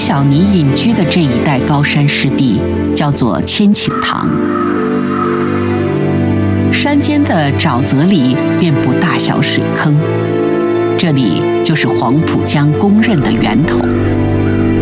小尼隐居的这一带高山湿地叫做千顷塘。山间的沼泽里遍布大小水坑，这里就是黄浦江公认的源头。